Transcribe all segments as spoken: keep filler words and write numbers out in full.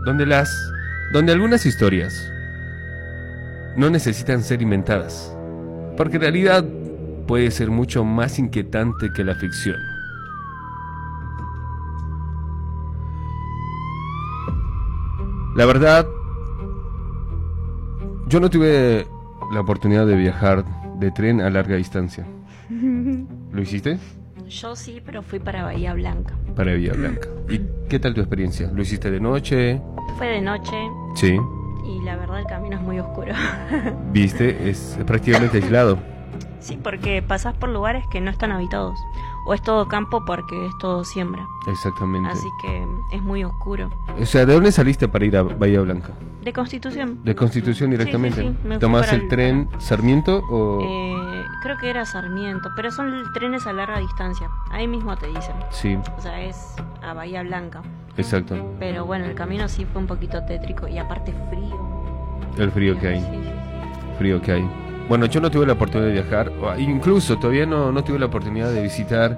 donde las, donde algunas historias no necesitan ser inventadas, porque en realidad puede ser mucho más inquietante que la ficción. La verdad, yo no tuve la oportunidad de viajar de tren a larga distancia. ¿Lo hiciste? Yo sí, pero fui para Bahía Blanca. Para Bahía Blanca. ¿Y qué tal tu experiencia? ¿Lo hiciste de noche? Fue de noche. Sí. Y la verdad el camino es muy oscuro. ¿Viste? Es prácticamente aislado. Sí, porque pasás por lugares que no están habitados. O es todo campo porque es todo siembra. Exactamente. Así que es muy oscuro. O sea, ¿de dónde saliste para ir a Bahía Blanca? De Constitución. ¿De Constitución directamente? Sí, sí, sí. Me fui ¿Tomás para el tren Sarmiento o...? Eh, creo que era Sarmiento, pero son trenes a larga distancia. Ahí mismo te dicen. Sí. O sea, es a Bahía Blanca. Exacto. Pero bueno, el camino sí fue un poquito tétrico y aparte frío. El frío que hay. Sí, sí, sí. Frío que hay. Bueno, yo no tuve la oportunidad de viajar, incluso todavía no, no tuve la oportunidad de visitar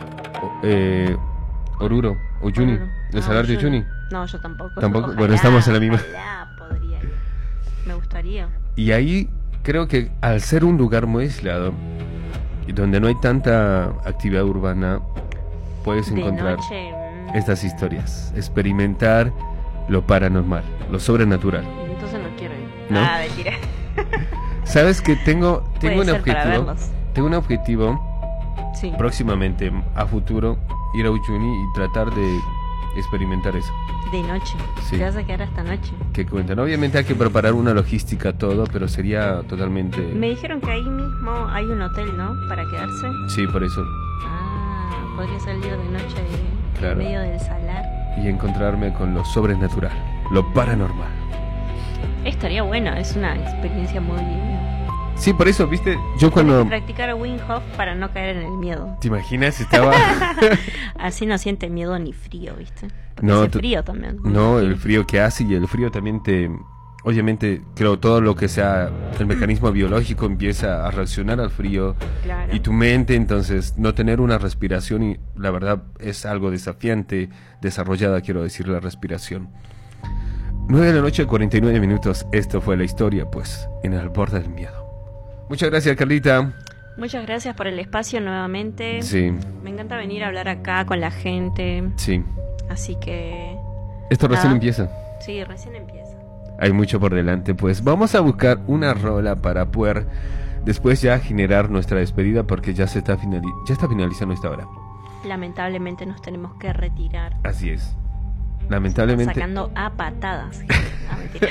eh, Oruro o Uyuni, Oruro. el No, Salar de yo- Uyuni. No, yo tampoco. Tampoco. Ojalá, Bueno, estamos en la misma. Ojalá podría ir. Me gustaría. Y ahí creo que al ser un lugar muy aislado y donde no hay tanta actividad urbana, puedes De encontrar noche. mm, estas historias, experimentar lo paranormal, lo sobrenatural. Entonces no quiero ir. ¿No? Ah, mentira. Sabes que tengo tengo Puede un ser para objetivo, verlos. tengo un objetivo Sí. próximamente a futuro ir a Uyuni y tratar de experimentar eso. De noche. Sí. Te vas a quedar hasta noche. Que cuentan, obviamente hay que preparar una logística todo, pero sería totalmente Me dijeron que ahí mismo hay un hotel, ¿no? Para quedarse. sí, por eso. Ah, podría salir de noche Claro. en medio del salar. Y encontrarme con lo sobrenatural, lo paranormal. Estaría bueno, es una experiencia muy linda. Sí, por eso, viste, yo Tienes cuando que practicar Wim Hof para no caer en el miedo. ¿te imaginas? Estaba Así no siente miedo ni frío, ¿viste? Porque No, hace tú- frío también. no, el frío que hace y el frío también te obviamente creo todo lo que sea el mecanismo biológico empieza a reaccionar al frío. Claro. Y tu mente, entonces, no tener una respiración, y la verdad es algo desafiante, desarrollada, quiero decir, la respiración. nueve de la noche, cuarenta y nueve minutos. Esto fue la historia, pues, en el borde del miedo. Muchas gracias, Carlita. Muchas gracias por el espacio nuevamente. Sí, Me encanta venir a hablar acá con la gente. sí. Así que... Esto recién Nada. empieza. Sí, recién empieza. Hay mucho por delante, pues. Vamos a buscar una rola para poder después ya generar nuestra despedida, porque ya se está finali- ya está finalizando esta hora. Lamentablemente nos tenemos que retirar. Así es. Lamentablemente. Sacando a patadas. Ah, mentira.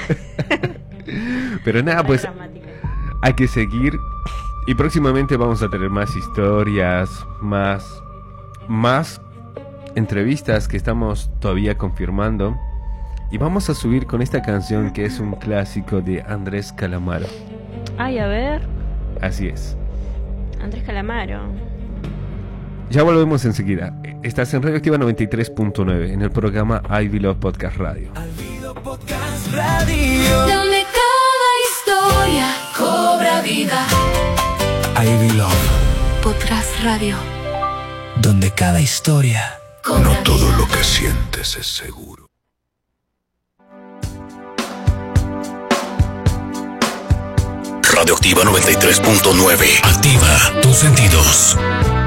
Pero nada, Re pues dramática. hay que seguir. Y próximamente vamos a tener más historias, más, más entrevistas que estamos todavía confirmando. Y vamos a subir con esta canción que es un clásico de Andrés Calamaro. Ay, a ver. Así es. Andrés Calamaro. Ya volvemos enseguida. Estás en Radioactiva noventa y tres punto nueve en el programa Ivy Love Podcast Radio. Podcast Radio. Donde cada historia cobra vida. Ivy Love. Podcast Radio. Donde cada historia. Cobra No todo vida. lo que sientes es seguro. Radioactiva noventa y tres punto nueve. Activa tus sentidos.